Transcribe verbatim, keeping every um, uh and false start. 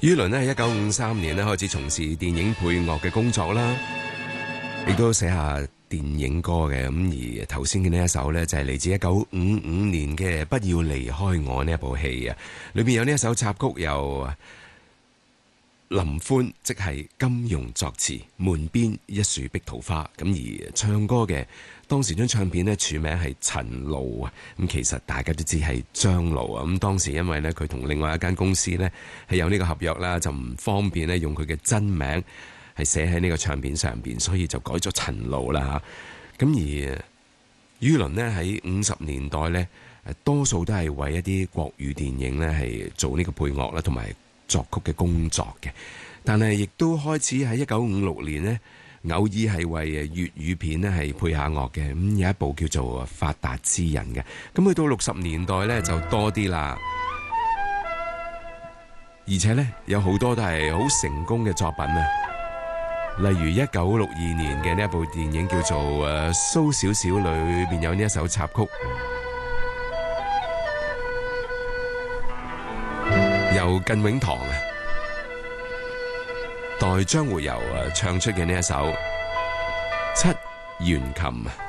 于倫呢喺一九五三年呢開始從事電影配樂嘅工作啦，亦都寫下電影歌嘅。咁而頭先嘅呢一首呢，就係嚟自一九五五年嘅《不要離開我》呢一部戲啊，裏面有呢一首插曲由林歡即係金庸作詞，門邊一樹碧桃花。咁而唱歌嘅當時張唱片呢，署名係陳露啊。咁其實大家都知係張露啊。咁當時因為呢，佢同另外一間公司呢係有呢個合約啦，就唔方便呢用佢嘅真名係寫喺呢個唱片上邊，所以就改咗陳露啦嚇。咁而于倫呢喺五十年代呢，多數都係為一啲國語電影呢係做呢個配樂啦，同埋作曲嘅工作嘅，但係亦都開始喺一九五六年呢，偶爾係為粵語片呢係配下樂嘅。咁有一部叫做《發達之人》嘅，咁去到六十年代呢，就多啲啦，而且呢，有好多都係好成功嘅作品啊，例如一九六二年嘅呢一部電影叫做《誒蘇小小》，裏面有呢一首插曲，由靳永堂啊代張活游啊唱出嘅呢一首《七弦琴》。